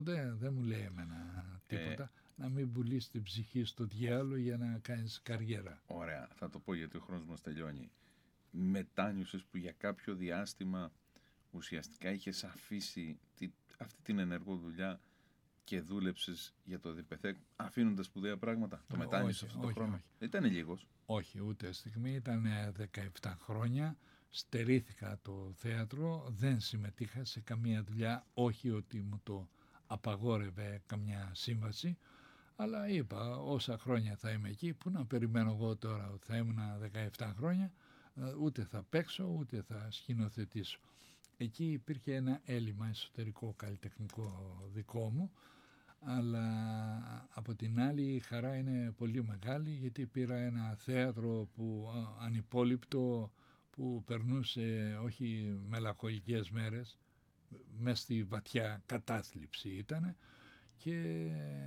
Δεν μου λέει εμένα τίποτα. Να μην πουλήσει την ψυχή στο διάολο για να κάνεις καριέρα. Ωραία, θα το πω γιατί ο χρόνος μας τελειώνει. Μετάνιωσες που για κάποιο διάστημα ουσιαστικά είχες αφήσει αυτή την ενεργό δουλειά και δούλεψες για το ΔΠΘ αφήνοντας σπουδαία πράγματα? Το μετάνιωσες αυτόν τον χρόνο? Όχι. Ήταν λίγος? Όχι, ούτε στιγμή. Ήταν 17 χρόνια. Στερήθηκα το θέατρο. Δεν συμμετείχα σε καμία δουλειά. Όχι ότι μου το απαγόρευε καμιά σύμβαση. Αλλά είπα όσα χρόνια θα είμαι εκεί, που να περιμένω εγώ τώρα ότι θα ήμουν 17 χρόνια, ούτε θα παίξω ούτε θα σκηνοθετήσω. Εκεί υπήρχε ένα έλλειμμα εσωτερικό καλλιτεχνικό δικό μου, αλλά από την άλλη η χαρά είναι πολύ μεγάλη, γιατί πήρα ένα θέατρο που ανυπόλοιπτο, που περνούσε όχι μελαγχολικές μέρες, μες στη βαθιά κατάθλιψη ήτανε, και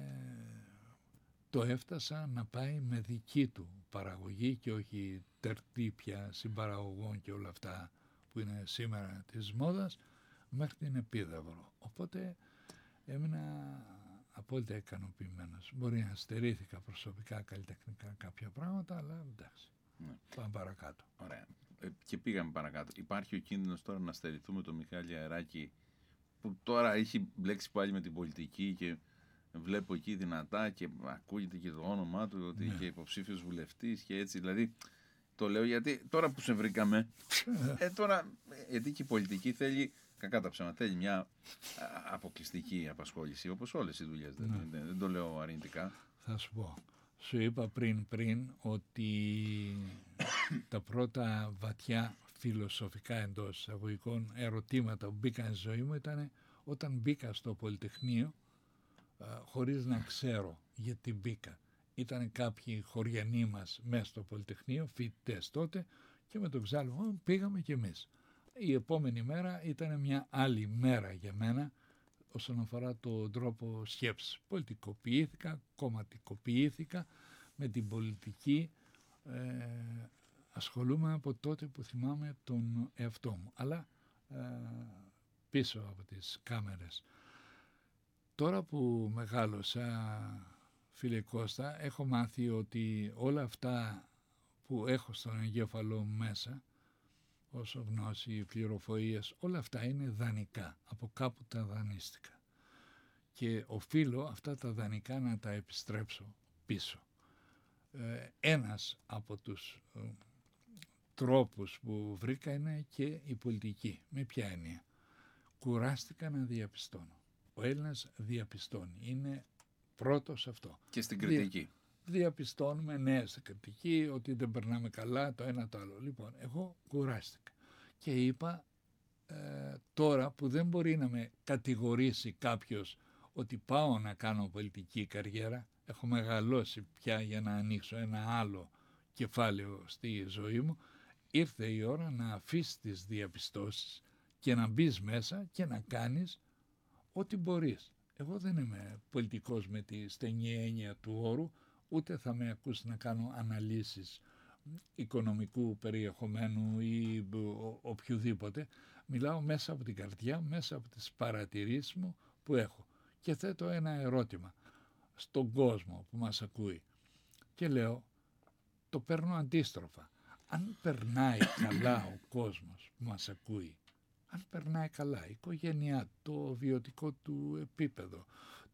το έφτασα να πάει με δική του παραγωγή και όχι τερτύπια συμπαραγωγών και όλα αυτά που είναι σήμερα της μόδας, μέχρι την Επίδαυρο. Οπότε έμεινα απόλυτα ικανοποιημένος. Μπορεί να στερήθηκα προσωπικά καλλιτεχνικά κάποια πράγματα, αλλά εντάξει. Ναι. Πάμε παρακάτω. Ωραία. Και πήγαμε παρακάτω. Υπάρχει ο κίνδυνος τώρα να στερηθούμε τον Μιχάλη Αεράκη, που τώρα έχει μπλέξει πάλι με την πολιτική και βλέπω εκεί δυνατά και ακούγεται και το όνομά του ότι και υποψήφιος βουλευτής και έτσι. Δηλαδή το λέω γιατί τώρα που σε βρήκαμε, τώρα, γιατί και η πολιτική θέλει, κακά τα ψέματα, θέλει μια αποκλειστική απασχόληση, όπως όλες οι δουλειές. Δεν το λέω αρνητικά. Θα σου πω. Σου είπα πριν ότι τα πρώτα βαθιά φιλοσοφικά εντός εισαγωγικών ερωτήματα που μπήκαν στη ζωή μου ήταν όταν μπήκα στο Πολυτεχνείο, χωρίς να ξέρω γιατί μπήκα. Ήταν κάποιοι χωριανοί μας μέσα στο Πολυτεχνείο, φοιτητές τότε, και με τον Ξάλο πήγαμε κι εμείς. Η επόμενη μέρα ήταν μια άλλη μέρα για μένα όσον αφορά τον τρόπο σκέψης. Πολιτικοποιήθηκα, κομματικοποιήθηκα με την πολιτική. Ασχολούμαι από τότε που θυμάμαι τον εαυτό μου, αλλά πίσω από τις κάμερες. Τώρα που μεγάλωσα, φίλε Κώστα, έχω μάθει ότι όλα αυτά που έχω στον εγκέφαλό μου μέσα, όσο γνώση, πληροφορίες, όλα αυτά είναι δανεικά, από κάπου τα δανείστηκα. Και οφείλω αυτά τα δανεικά να τα επιστρέψω πίσω. Ένας από τους τρόπους που βρήκα είναι και η πολιτική. Με ποια έννοια? Κουράστηκα να διαπιστώνω. Ο Έλληνας διαπιστώνει, είναι πρώτος αυτό. Και στην κριτική. Διαπιστώνουμε, στην κριτική, ότι δεν περνάμε καλά, το ένα το άλλο. Λοιπόν, εγώ κουράστηκα και είπα, τώρα που δεν μπορεί να με κατηγορήσει κάποιος ότι πάω να κάνω πολιτική καριέρα, έχω μεγαλώσει πια για να ανοίξω ένα άλλο κεφάλαιο στη ζωή μου, ήρθε η ώρα να αφήσεις τις διαπιστώσεις και να μπεις μέσα και να κάνεις ό,τι μπορείς. Εγώ δεν είμαι πολιτικός με τη στενή έννοια του όρου, ούτε θα με ακούσει να κάνω αναλύσεις οικονομικού περιεχομένου ή οποιοδήποτε. Μιλάω μέσα από την καρδιά, μέσα από τις παρατηρήσεις μου που έχω. Και θέτω ένα ερώτημα στον κόσμο που μας ακούει και λέω, το παίρνω αντίστροφα. Αν περνάει καλά ο κόσμος που μας ακούει, αν περνάει καλά η οικογένειά, το βιωτικό του επίπεδο,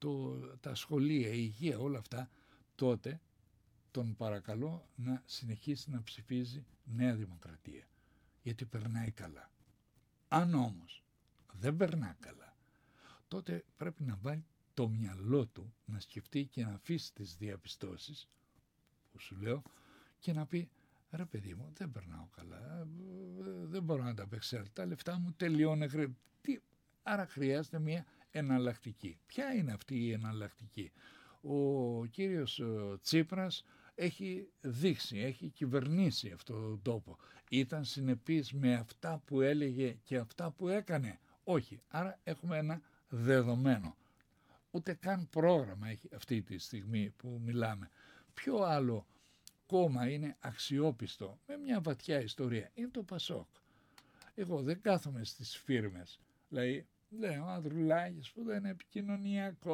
τα σχολεία, η υγεία, όλα αυτά, τότε τον παρακαλώ να συνεχίσει να ψηφίζει Νέα Δημοκρατία, γιατί περνάει καλά. Αν όμως δεν περνά καλά, τότε πρέπει να βάλει το μυαλό του να σκεφτεί και να αφήσει τις διαπιστώσεις που σου λέω και να πει, ρε παιδί μου, δεν περνάω καλά, δεν μπορώ να τα απεξέλθω, τα λεφτά μου τελειώνουν. Άρα χρειάζεται μια εναλλακτική. Ποια είναι αυτή η εναλλακτική? Ο κύριος Τσίπρας έχει δείξει, έχει κυβερνήσει αυτόν τον τόπο. Ήταν συνεπής με αυτά που έλεγε και αυτά που έκανε? Όχι. Άρα έχουμε ένα δεδομένο. Ούτε καν πρόγραμμα έχει αυτή τη στιγμή που μιλάμε. Ποιο άλλο κόμμα είναι αξιόπιστο με μια βαθιά ιστορία? Είναι το Πασόκ. Εγώ δεν κάθομαι στις φίρμες. Δηλαδή Ναι, ο Ανδρουλάκης που δεν είναι επικοινωνιακό.